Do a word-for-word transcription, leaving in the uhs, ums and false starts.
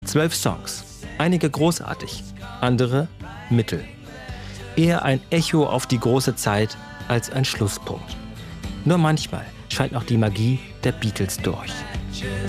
Zwölf Songs, einige großartig, andere mittel. Eher ein Echo auf die große Zeit als ein Schlusspunkt. Nur manchmal scheint noch die Magie der Beatles durch.